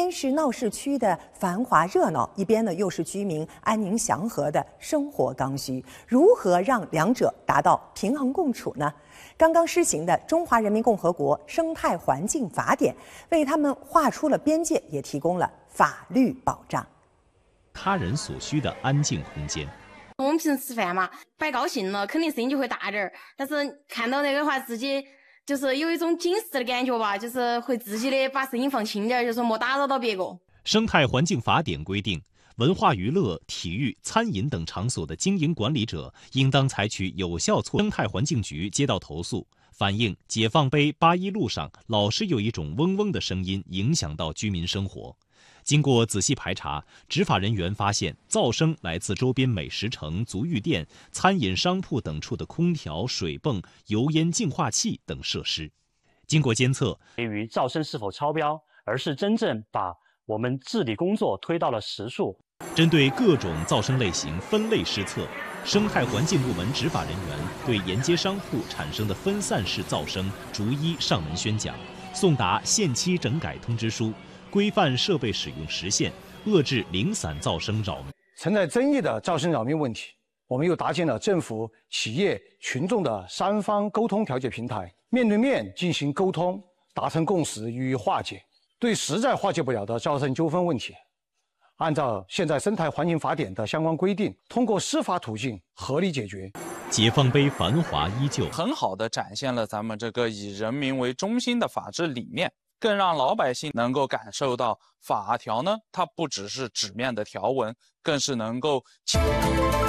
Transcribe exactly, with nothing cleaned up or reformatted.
边是闹市区的繁华热闹，一边呢又是居民安宁祥和的生活刚需，如何让两者达到平衡共处呢？刚刚施行的《中华人民共和国生态环境法典》为他们画出了边界，也提供了法律保障。 他人所需的安静空间。 我们平时吃饭嘛，摆高兴了，肯定声音就会大点儿。但是看到那个话，自己就是有一种警示的感觉吧，就是会自己的把声音放轻点，就是莫打扰到别个。 生态环境法典规定，文化娱乐、体育、餐饮等场所的经营管理者，应当采取有效措施。生态环境局接到投诉，反映解放碑八一路上老是有一种嗡嗡的声音，影响到居民生活。经过仔细排查，执法人员发现噪声来自周边美食城、足浴店、餐饮商铺等处的空调、水泵、油烟净化器等设施。经过监测， 对于噪声是否超标，而是真正把我们治理工作推到了实处。 针对各种噪声类型分类施策，生态环境部门执法人员对沿街商铺产生的分散式噪声逐一上门宣讲，送达限期整改通知书，规范设备使用时限，遏制零散噪声扰民。 存在争议的噪声扰民问题，我们又搭建了政府、企业、群众的三方沟通调解平台，面对面进行沟通，达成共识予以化解。对实在化解不了的噪声纠纷问题，按照现在生态环境法典的相关规定，通过司法途径合理解决。 解放碑繁华依旧， 很好地展现了咱们这个以人民为中心的法治理念。更让老百姓能够感受到法条呢，它不只是纸面的条文，更是能够